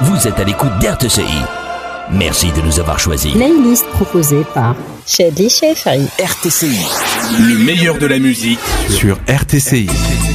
Vous êtes à l'écoute d'RTCI. Merci de nous avoir choisis. Playlist proposée par Shadi Shefari. RTCI. Le meilleur de la musique sur RTCI.